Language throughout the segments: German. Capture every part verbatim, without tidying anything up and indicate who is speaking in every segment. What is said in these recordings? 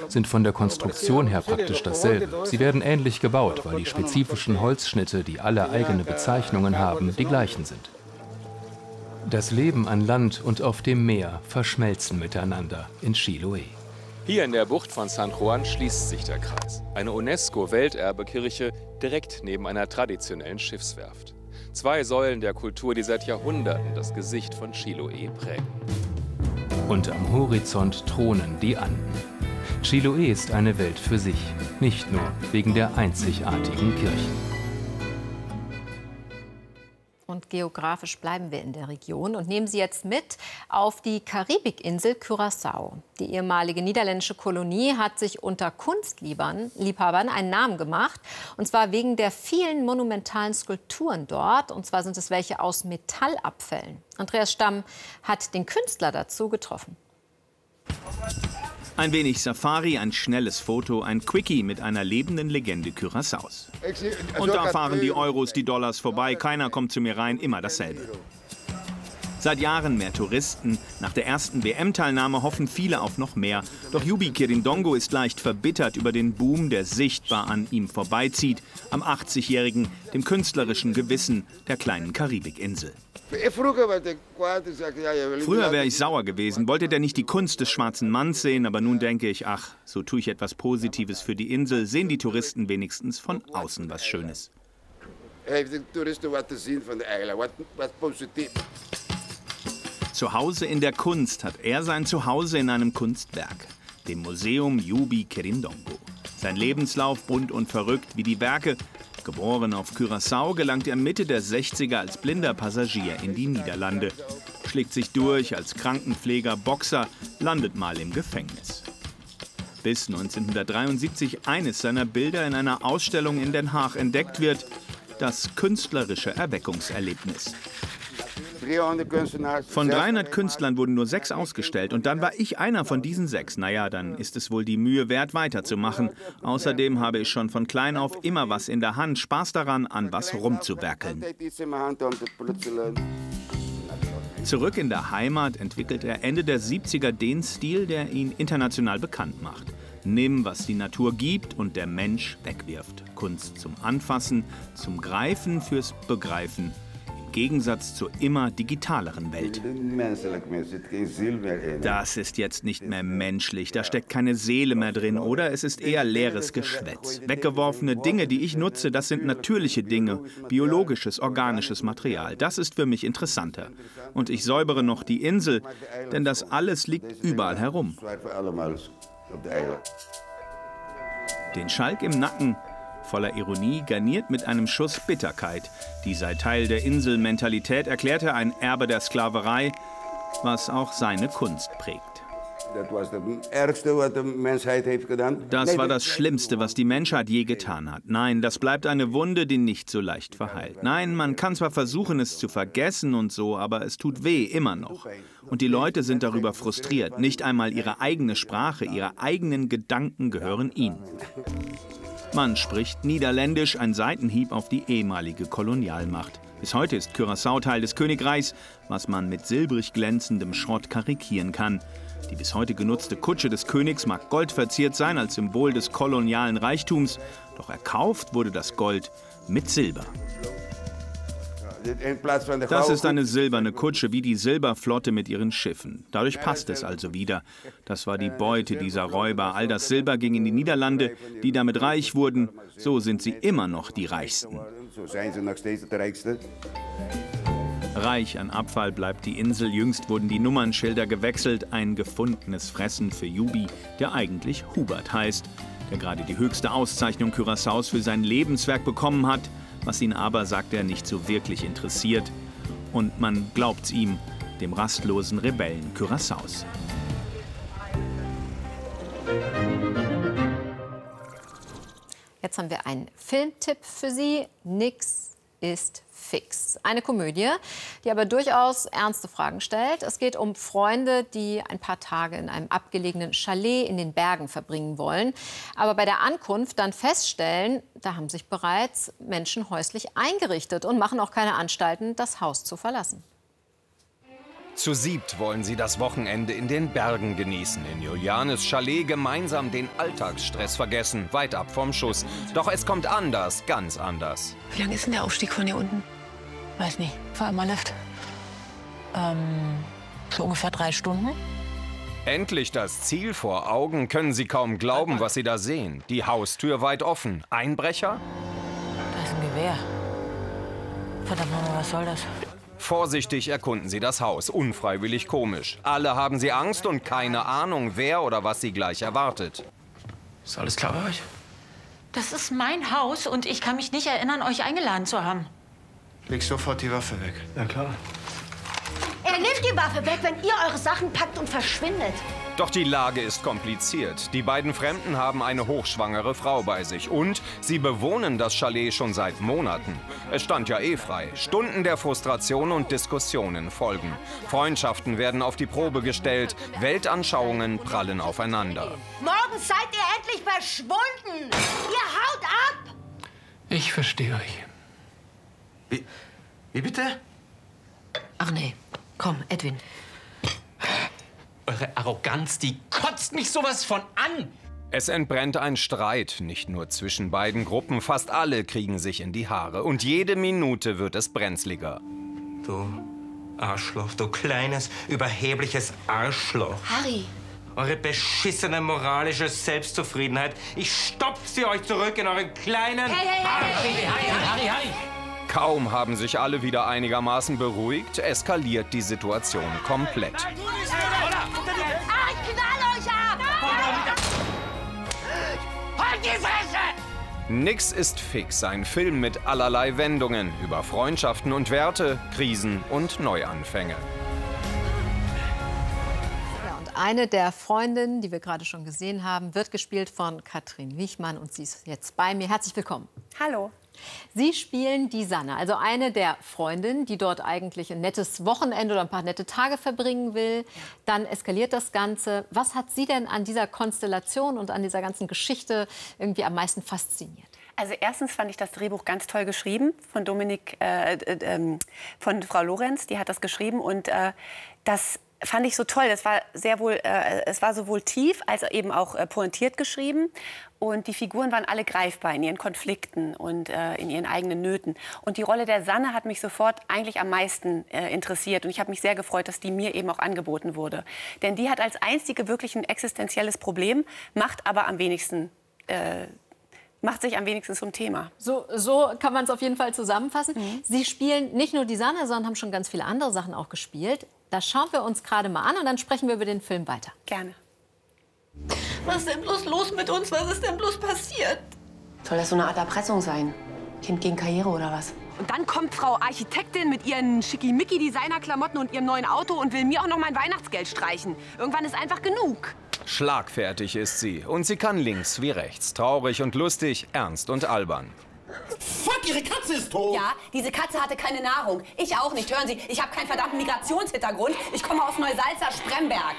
Speaker 1: sind von der Konstruktion her praktisch dasselbe. Sie werden ähnlich gebaut, weil die spezifischen Holzschnitte, die alle eigene Bezeichnungen haben, die gleichen sind. Das Leben an Land und auf dem Meer verschmelzen miteinander in Chiloé.
Speaker 2: Hier in der Bucht von San Juan schließt sich der Kreis. Eine UNESCO-Welterbekirche direkt neben einer traditionellen Schiffswerft. Zwei Säulen der Kultur, die seit Jahrhunderten das Gesicht von Chiloé prägen.
Speaker 1: Und am Horizont thronen die Anden. Chiloé ist eine Welt für sich, nicht nur wegen der einzigartigen Kirchen.
Speaker 3: Und geografisch bleiben wir in der Region und nehmen Sie jetzt mit auf die Karibikinsel Curaçao. Die ehemalige niederländische Kolonie hat sich unter Kunstliebhabern einen Namen gemacht. Und zwar wegen der vielen monumentalen Skulpturen dort. Und zwar sind es welche aus Metallabfällen. Andreas Stamm hat den Künstler dazu getroffen.
Speaker 4: Ein wenig Safari, ein schnelles Foto, ein Quickie mit einer lebenden Legende Curaçaos. Und da fahren die Euros, die Dollars vorbei, keiner kommt zu mir rein, immer dasselbe. Seit Jahren mehr Touristen. Nach der ersten W M-Teilnahme hoffen viele auf noch mehr. Doch Yubi Quirindongo ist leicht verbittert über den Boom, der sichtbar an ihm vorbeizieht. Am achtzigjährigen, dem künstlerischen Gewissen der kleinen Karibikinsel. Früher wäre ich sauer gewesen, wollte der nicht die Kunst des schwarzen Manns sehen, aber nun denke ich, ach, so tue ich etwas Positives für die Insel, sehen die Touristen wenigstens von außen was Schönes. Zu Hause in der Kunst hat er sein Zuhause in einem Kunstwerk, dem Museum Yubi Quirindongo. Sein Lebenslauf bunt und verrückt wie die Werke. Geboren auf Curaçao, gelangt er Mitte der sechziger als blinder Passagier in die Niederlande. Schlägt sich durch als Krankenpfleger, Boxer, landet mal im Gefängnis. Bis neunzehnhundertdreiundsiebzig eines seiner Bilder in einer Ausstellung in Den Haag entdeckt wird, das künstlerische Erweckungserlebnis. Von dreihundert Künstlern wurden nur sechs ausgestellt und dann war ich einer von diesen sechs. Naja, dann ist es wohl die Mühe wert, weiterzumachen. Außerdem habe ich schon von klein auf immer was in der Hand, Spaß daran, an was rumzuwerkeln. Zurück in der Heimat entwickelt er Ende der siebziger den Stil, der ihn international bekannt macht. Nimm, was die Natur gibt und der Mensch wegwirft. Kunst zum Anfassen, zum Greifen, fürs Begreifen. Im Gegensatz zur immer digitaleren Welt. Das ist jetzt nicht mehr menschlich, da steckt keine Seele mehr drin oder es ist eher leeres Geschwätz. Weggeworfene Dinge, die ich nutze, das sind natürliche Dinge, biologisches, organisches Material. Das ist für mich interessanter. Und ich säubere noch die Insel, denn das alles liegt überall herum. Den Schalk im Nacken, voller Ironie, garniert mit einem Schuss Bitterkeit. Die sei Teil der Inselmentalität, erklärt er, ein Erbe der Sklaverei, was auch seine Kunst prägt. Das war das Schlimmste, was die Menschheit je getan hat. Nein, das bleibt eine Wunde, die nicht so leicht verheilt. Nein, man kann zwar versuchen, es zu vergessen und so, aber es tut weh, immer noch. Und die Leute sind darüber frustriert. Nicht einmal ihre eigene Sprache, ihre eigenen Gedanken gehören ihnen. Man spricht Niederländisch, ein Seitenhieb auf die ehemalige Kolonialmacht. Bis heute ist Curaçao Teil des Königreichs, was man mit silbrig glänzendem Schrott karikieren kann. Die bis heute genutzte Kutsche des Königs mag goldverziert sein als Symbol des kolonialen Reichtums, doch erkauft wurde das Gold mit Silber. Das ist eine silberne Kutsche, wie die Silberflotte mit ihren Schiffen. Dadurch passt es also wieder. Das war die Beute dieser Räuber. All das Silber ging in die Niederlande, die damit reich wurden. So sind sie immer noch die Reichsten. Reich an Abfall bleibt die Insel. Jüngst wurden die Nummernschilder gewechselt. Ein gefundenes Fressen für Yubi, der eigentlich Hubert heißt, der gerade die höchste Auszeichnung Curaçaos für sein Lebenswerk bekommen hat, was ihn aber, sagt er, nicht so wirklich interessiert. Und man glaubt's ihm, dem rastlosen Rebellen Curaçaos.
Speaker 3: Jetzt haben wir einen Filmtipp für Sie. Nix ist fix. Eine Komödie, die aber durchaus ernste Fragen stellt. Es geht um Freunde, die ein paar Tage in einem abgelegenen Chalet in den Bergen verbringen wollen. Aber bei der Ankunft dann feststellen, da haben sich bereits Menschen häuslich eingerichtet und machen auch keine Anstalten, das Haus zu verlassen.
Speaker 5: Zu siebt wollen sie das Wochenende in den Bergen genießen, in Julianes Chalet gemeinsam den Alltagsstress vergessen, weit ab vom Schuss. Doch es kommt anders, ganz anders.
Speaker 6: Wie lang ist denn der Aufstieg von hier unten? Weiß nicht. Fahr mal Lift. Ähm, so ungefähr drei Stunden.
Speaker 5: Endlich das Ziel vor Augen, können sie kaum glauben, was sie da sehen. Die Haustür weit offen. Einbrecher?
Speaker 6: Da ist ein Gewehr. Verdammt nochmal, was soll das?
Speaker 5: Vorsichtig erkunden sie das Haus, unfreiwillig komisch. Alle haben sie Angst und keine Ahnung, wer oder was sie gleich erwartet.
Speaker 7: Ist alles klar bei euch?
Speaker 6: Das ist mein Haus und ich kann mich nicht erinnern, euch eingeladen zu haben.
Speaker 7: Leg sofort die Waffe weg.
Speaker 8: Ja, klar.
Speaker 9: Er nimmt die Waffe weg, wenn ihr eure Sachen packt und verschwindet.
Speaker 5: Doch die Lage ist kompliziert. Die beiden Fremden haben eine hochschwangere Frau bei sich. Und sie bewohnen das Chalet schon seit Monaten. Es stand ja eh frei. Stunden der Frustration und Diskussionen folgen. Freundschaften werden auf die Probe gestellt. Weltanschauungen prallen aufeinander.
Speaker 9: Morgen seid ihr endlich verschwunden. Ihr haut ab.
Speaker 7: Ich verstehe euch.
Speaker 8: Wie, wie bitte?
Speaker 6: Ach nee, komm, Edwin.
Speaker 7: Eure Arroganz, die kotzt mich sowas von an.
Speaker 5: Es entbrennt ein Streit, nicht nur zwischen beiden Gruppen. Fast alle kriegen sich in die Haare. Und jede Minute wird es brenzliger.
Speaker 10: Du Arschloch, du kleines, überhebliches Arschloch.
Speaker 9: Harry.
Speaker 10: Eure beschissene moralische Selbstzufriedenheit. Ich stopf sie euch zurück in euren kleinen...
Speaker 9: Hey, hey, hey, hey,
Speaker 7: Harry, Harry, Harry!
Speaker 5: Kaum haben sich alle wieder einigermaßen beruhigt, eskaliert die Situation komplett.
Speaker 9: Ah, ich knall euch ab! Halt die Fresse!
Speaker 5: Nix ist fix, ein Film mit allerlei Wendungen über Freundschaften und Werte, Krisen und Neuanfänge.
Speaker 3: Ja, und eine der Freundinnen, die wir gerade schon gesehen haben, wird gespielt von Katrin Wichmann und sie ist jetzt bei mir. Herzlich willkommen.
Speaker 11: Hallo.
Speaker 3: Sie spielen die Sanne, also eine der Freundinnen, die dort eigentlich ein nettes Wochenende oder ein paar nette Tage verbringen will. Dann eskaliert das Ganze. Was hat Sie denn an dieser Konstellation und an dieser ganzen Geschichte irgendwie am meisten fasziniert?
Speaker 11: Also erstens fand ich das Drehbuch ganz toll geschrieben von Dominik, äh, äh, von Frau Lorenz, die hat das geschrieben und äh, das fand ich so toll. Das war sehr wohl, äh, es war sowohl tief als eben auch äh, pointiert geschrieben. Und die Figuren waren alle greifbar in ihren Konflikten und äh, in ihren eigenen Nöten. Und die Rolle der Sanne hat mich sofort eigentlich am meisten äh, interessiert. Und ich habe mich sehr gefreut, dass die mir eben auch angeboten wurde. Denn die hat als einzige wirklich ein existenzielles Problem, macht aber am wenigsten... Äh, macht sich am wenigsten zum Thema.
Speaker 3: So, so kann man es auf jeden Fall zusammenfassen. Mhm. Sie spielen nicht nur die Sanne, sondern haben schon ganz viele andere Sachen auch gespielt. Das schauen wir uns gerade mal an und dann sprechen wir über den Film weiter.
Speaker 11: Gerne.
Speaker 6: Was ist denn bloß los mit uns? Was ist denn bloß passiert?
Speaker 12: Soll das so eine Art Erpressung sein? Kind gegen Karriere oder was?
Speaker 13: Und dann kommt Frau Architektin mit ihren Schickimicki-Designer-Klamotten und ihrem neuen Auto und will mir auch noch mein Weihnachtsgeld streichen. Irgendwann ist einfach genug.
Speaker 5: Schlagfertig ist sie und sie kann links wie rechts. Traurig und lustig, ernst und albern.
Speaker 14: Fuck, Ihre Katze ist tot!
Speaker 13: Ja, diese Katze hatte keine Nahrung. Ich auch nicht. Hören Sie, ich habe keinen verdammten Migrationshintergrund. Ich komme aus Neusalza-Spremberg.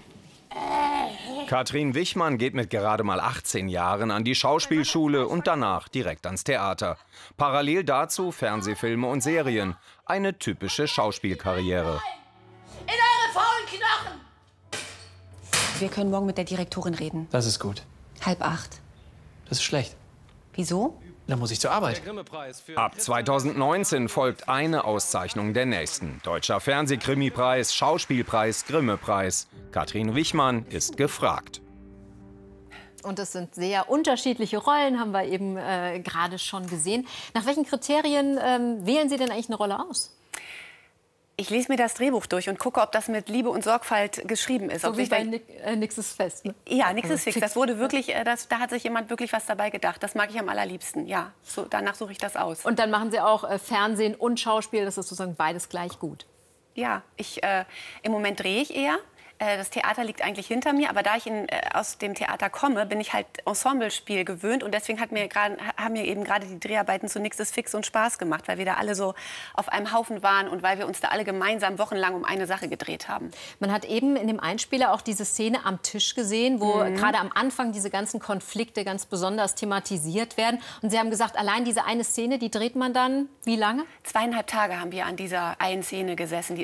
Speaker 5: Katrin Wichmann geht mit gerade mal achtzehn Jahren an die Schauspielschule und danach direkt ans Theater. Parallel dazu Fernsehfilme und Serien. Eine typische Schauspielkarriere.
Speaker 9: In eure faulen Knochen!
Speaker 12: Wir können morgen mit der Direktorin reden.
Speaker 7: Das ist gut.
Speaker 12: Halb acht.
Speaker 7: Das ist schlecht.
Speaker 12: Wieso?
Speaker 7: Dann muss ich zur Arbeit.
Speaker 5: Ab zweitausendneunzehn folgt eine Auszeichnung der nächsten. Deutscher Fernsehkrimipreis, Schauspielpreis, Grimme-Preis. Katrin Wichmann ist gefragt.
Speaker 3: Und es sind sehr unterschiedliche Rollen, haben wir eben äh, gerade schon gesehen. Nach welchen Kriterien ähm, wählen Sie denn eigentlich eine Rolle aus?
Speaker 11: Ich lese mir das Drehbuch durch und gucke, ob das mit Liebe und Sorgfalt geschrieben ist.
Speaker 3: So
Speaker 11: ob
Speaker 3: wie
Speaker 11: sich
Speaker 3: bei
Speaker 11: da...
Speaker 3: Nick, äh, Nix ist fest, ne?
Speaker 11: Ja, Nix
Speaker 3: Also
Speaker 11: ist fix.
Speaker 3: fix.
Speaker 11: Das wurde wirklich, äh, das, da hat sich jemand wirklich was dabei gedacht. Das mag ich am allerliebsten, ja. So, danach suche ich das aus.
Speaker 3: Und dann machen Sie auch äh, Fernsehen und Schauspiel, das ist sozusagen beides gleich gut.
Speaker 11: Ja, ich, äh, im Moment drehe ich eher. Äh, das Theater liegt eigentlich hinter mir, aber da ich in, äh, aus dem Theater komme, bin ich halt Ensemblespiel gewöhnt und deswegen hat mir grad, haben mir eben gerade die Dreharbeiten zu Nix ist fix und Spaß gemacht, weil wir da alle so auf einem Haufen waren und weil wir uns da alle gemeinsam wochenlang um eine Sache gedreht haben.
Speaker 3: Man hat eben in dem Einspieler auch diese Szene am Tisch gesehen, wo
Speaker 11: Mhm.
Speaker 3: gerade am Anfang diese ganzen Konflikte ganz besonders thematisiert werden. Und Sie haben gesagt, allein diese eine Szene, die dreht man dann wie lange?
Speaker 11: Zweieinhalb Tage haben wir an dieser einen Szene gesessen. Die ist eben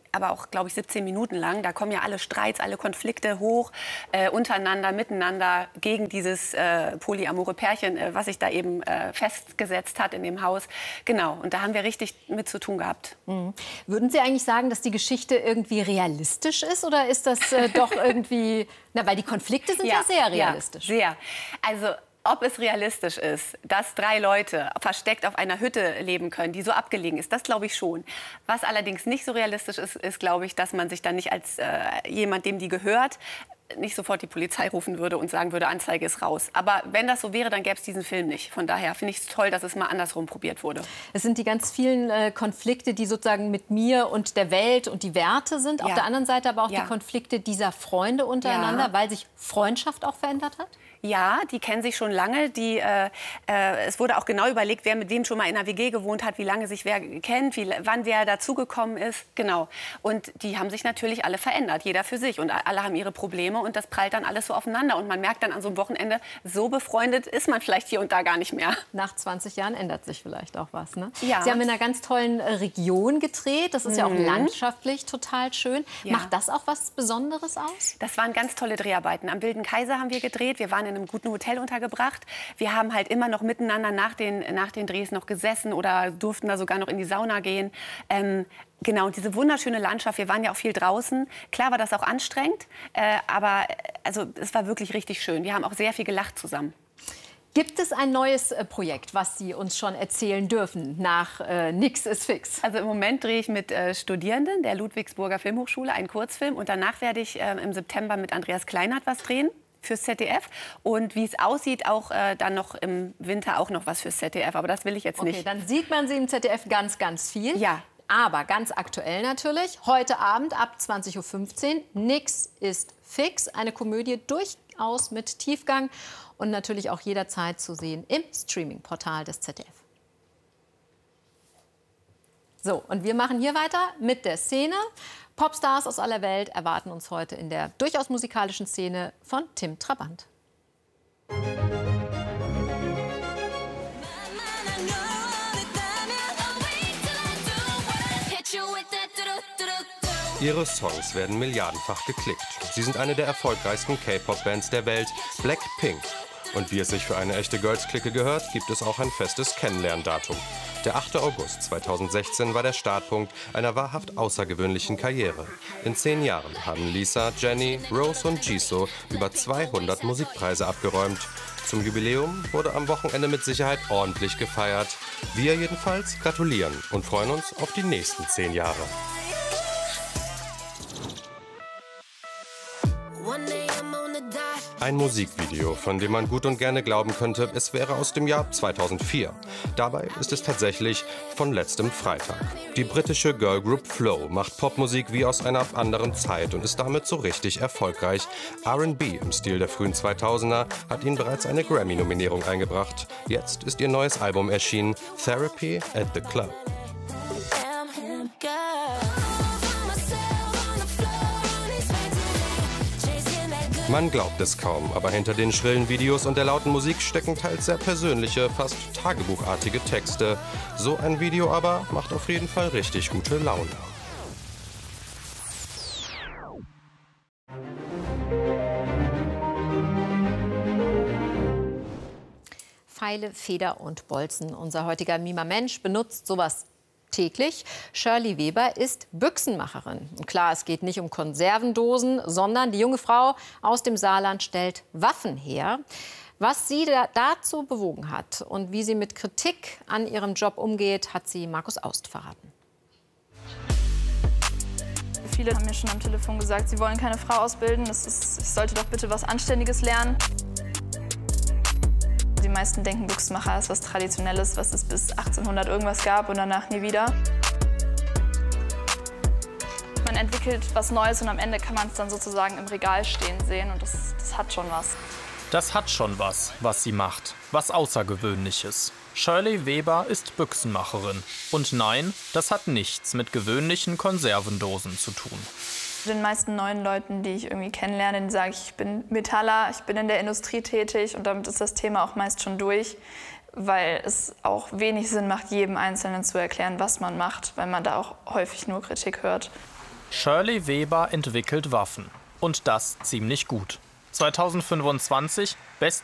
Speaker 11: aber auch, glaube ich, siebzehn Minuten lang. Da kommen ja alle Streits, alle Konflikte hoch, äh, untereinander, miteinander, gegen dieses äh, polyamore Pärchen, äh, was sich da eben äh, festgesetzt hat in dem Haus. Genau, und da haben wir richtig mit zu tun gehabt.
Speaker 3: Mhm. Würden Sie eigentlich sagen, dass die Geschichte irgendwie realistisch ist, oder ist das äh, doch irgendwie... Na, weil die Konflikte sind ja, ja sehr realistisch.
Speaker 11: Ja, sehr. Also... Ob es realistisch ist, dass drei Leute versteckt auf einer Hütte leben können, die so abgelegen ist, das glaube ich schon. Was allerdings nicht so realistisch ist, ist, glaube ich, dass man sich dann nicht als äh, jemand, dem die gehört, nicht sofort die Polizei rufen würde und sagen würde, Anzeige ist raus. Aber wenn das so wäre, dann gäbe es diesen Film nicht. Von daher finde ich es toll, dass es mal andersrum probiert wurde.
Speaker 3: Es sind die ganz vielen äh, Konflikte, die sozusagen mit mir und der Welt und die Werte sind. Auf
Speaker 11: Ja.
Speaker 3: der anderen Seite aber auch
Speaker 11: Ja.
Speaker 3: die Konflikte dieser Freunde untereinander,
Speaker 11: Ja.
Speaker 3: weil sich Freundschaft auch verändert hat?
Speaker 11: Ja, die kennen sich schon lange. Die, äh, äh, es wurde auch genau überlegt, wer mit wem schon mal in einer W G gewohnt hat, wie lange sich wer kennt, wie, wann wer dazugekommen ist. Genau. Und die haben sich natürlich alle verändert, jeder für sich. Und alle haben ihre Probleme und das prallt dann alles so aufeinander. Und man merkt dann an so einem Wochenende, so befreundet ist man vielleicht hier und da gar nicht mehr.
Speaker 3: Nach zwanzig Jahren ändert sich vielleicht auch was, ne?
Speaker 11: Ja.
Speaker 3: Sie haben in einer ganz tollen äh, Region gedreht. Das ist
Speaker 11: Mhm.
Speaker 3: ja auch landschaftlich total schön.
Speaker 11: Ja.
Speaker 3: Macht das auch was Besonderes aus?
Speaker 11: Das waren ganz tolle Dreharbeiten. Am Wilden Kaiser haben wir gedreht. Wir waren in einem guten Hotel untergebracht. Wir haben halt immer noch miteinander nach den, nach den Drehs noch gesessen oder durften da sogar noch in die Sauna gehen. Ähm, genau, und diese wunderschöne Landschaft. Wir waren ja auch viel draußen. Klar war das auch anstrengend, äh, aber also, es war wirklich richtig schön. Wir haben auch sehr viel gelacht zusammen.
Speaker 3: Gibt es ein neues äh, Projekt, was Sie uns schon erzählen dürfen nach äh, Nix ist fix?
Speaker 11: Also im Moment drehe ich mit äh, Studierenden der Ludwigsburger Filmhochschule einen Kurzfilm. Und danach werde ich äh, im September mit Andreas Kleinert was drehen fürs Z D F. Und wie es aussieht, auch äh, dann noch im Winter auch noch was fürs Z D F. Aber das will ich jetzt
Speaker 3: Okay,
Speaker 11: nicht.
Speaker 3: dann sieht man Sie im Z D F ganz, ganz viel.
Speaker 11: Ja.
Speaker 3: Aber ganz aktuell natürlich, heute Abend ab zwanzig Uhr fünfzehn, Nix ist fix. Eine Komödie durchaus mit Tiefgang und natürlich auch jederzeit zu sehen im Streaming-Portal des Z D F. So, und wir machen hier weiter mit der Szene. Popstars aus aller Welt erwarten uns heute in der durchaus musikalischen Szene von Tim Trabant.
Speaker 5: Ihre Songs werden milliardenfach geklickt. Sie sind eine der erfolgreichsten K-Pop-Bands der Welt, Blackpink. Und wie es sich für eine echte Girls-Clique gehört, gibt es auch ein festes Kennenlerndatum. Der achte August zweitausendsechzehn war der Startpunkt einer wahrhaft außergewöhnlichen Karriere. In zehn Jahren haben Lisa, Jennie, Rose und Jisoo über zweihundert Musikpreise abgeräumt. Zum Jubiläum wurde am Wochenende mit Sicherheit ordentlich gefeiert. Wir jedenfalls gratulieren und freuen uns auf die nächsten zehn Jahre. Ein Musikvideo, von dem man gut und gerne glauben könnte, es wäre aus dem Jahr zweitausendvier. Dabei ist es tatsächlich von letztem Freitag. Die britische Girlgroup Flow macht Popmusik wie aus einer anderen Zeit und ist damit so richtig erfolgreich. R and B im Stil der frühen zweitausender hat ihnen bereits eine Grammy-Nominierung eingebracht. Jetzt ist ihr neues Album erschienen, Therapy at the Club. Man glaubt es kaum, aber hinter den schrillen Videos und der lauten Musik stecken teils sehr persönliche, fast tagebuchartige Texte. So ein Video aber macht auf jeden Fall richtig gute Laune.
Speaker 3: Pfeile, Feder und Bolzen. Unser heutiger Mimer Mensch benutzt sowas täglich. Shirley Weber ist Büchsenmacherin. Und klar, es geht nicht um Konservendosen, sondern die junge Frau aus dem Saarland stellt Waffen her. Was sie da dazu bewogen hat und wie sie mit Kritik an ihrem Job umgeht, hat sie Markus Aust verraten.
Speaker 15: Viele haben mir schon am Telefon gesagt, sie wollen keine Frau ausbilden. Das ist, ich sollte doch bitte was Anständiges lernen. Die meisten denken, Büchsenmacher ist was Traditionelles, was es bis achtzehnhundert irgendwas gab und danach nie wieder. Man entwickelt was Neues und am Ende kann man es dann sozusagen im Regal stehen sehen und das, das hat schon was.
Speaker 16: Das hat schon was, was sie macht. Was Außergewöhnliches. Shirley Weber ist Büchsenmacherin. Und nein, das hat nichts mit gewöhnlichen Konservendosen zu tun.
Speaker 15: Den meisten neuen Leuten, die ich irgendwie kennenlerne, denen sage ich, ich bin Metaller, ich bin in der Industrie tätig und damit ist das Thema auch meist schon durch, weil es auch wenig Sinn macht, jedem Einzelnen zu erklären, was man macht, weil man da auch häufig nur Kritik hört.
Speaker 16: Shirley Weber entwickelt Waffen. Und das ziemlich gut. zweitausendfünfundzwanzig beste